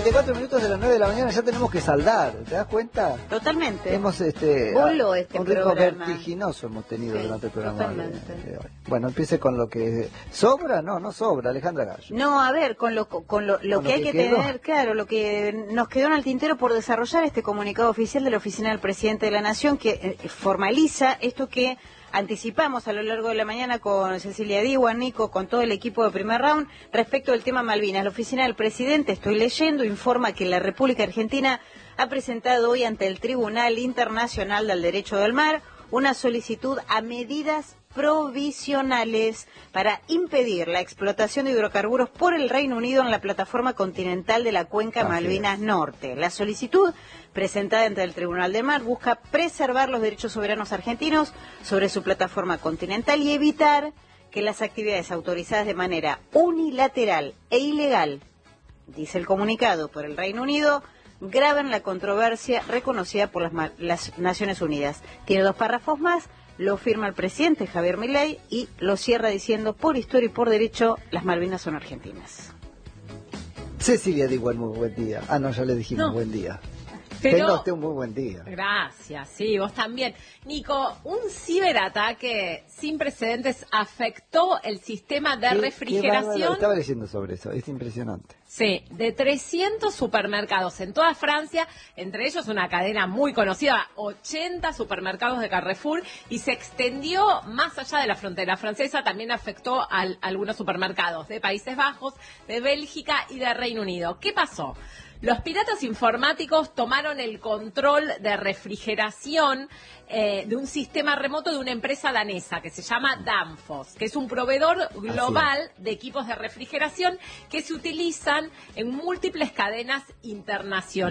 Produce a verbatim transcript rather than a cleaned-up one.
cuarenta y cuatro minutos de las nueve de la mañana, ya tenemos que saldar, ¿te das cuenta? Totalmente. Hemos este, Voló este un ritmo programa. vertiginoso hemos tenido Sí, durante el programa de, totalmente. de hoy. Bueno, empiece con lo que... ¿Sobra? No, no sobra, Alejandra Gallo. No, a ver, con lo, con lo, lo Con que lo hay que que quedó. tener, claro, lo que nos quedó en el tintero por desarrollar este comunicado oficial de la Oficina del Presidente de la Nación que eh, formaliza esto que anticipamos a lo largo de la mañana con Cecilia Diwan, Nico, con todo el equipo de Primer Round, respecto del tema Malvinas. La Oficina del Presidente, estoy leyendo, informa que la República Argentina ha presentado hoy ante el Tribunal Internacional del Derecho del Mar una solicitud a medidas provisionales para impedir la explotación de hidrocarburos por el Reino Unido en la plataforma continental de la cuenca Así Malvinas es. Norte. La solicitud, presentada ante el Tribunal de Mar, busca preservar los derechos soberanos argentinos sobre su plataforma continental y evitar que las actividades autorizadas de manera unilateral e ilegal, dice el comunicado, por el Reino Unido, graven la controversia reconocida por las, ma- las Naciones Unidas. Tiene dos párrafos más. Lo firma el presidente Javier Milei y lo cierra diciendo, por historia y por derecho, las Malvinas son argentinas. Cecilia Diwan, muy buen día. Ah, no, ya le dijimos No. buen día. Pero- Tenga usted un muy buen día. Gracias, sí, vos también. Nico, un ciberataque sin precedentes afectó el sistema de Qué- qué refrigeración. bárbaro. Estaba leyendo sobre eso, es impresionante. Sí, de trescientos supermercados en toda Francia, entre ellos una cadena muy conocida, ochenta supermercados de Carrefour, y se extendió más allá de la frontera francesa, también afectó a algunos supermercados de Países Bajos, de Bélgica y de Reino Unido. ¿Qué pasó? Los piratas informáticos tomaron el control de refrigeración eh, de un sistema remoto de una empresa danesa que se llama Danfoss, que es un proveedor global de equipos de refrigeración que se utilizan en múltiples cadenas internacionales.